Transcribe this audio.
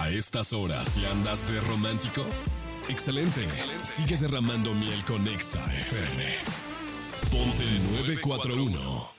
A estas horas, si andas de romántico, excelente. Sigue derramando miel con Exa FM. Ponte 941.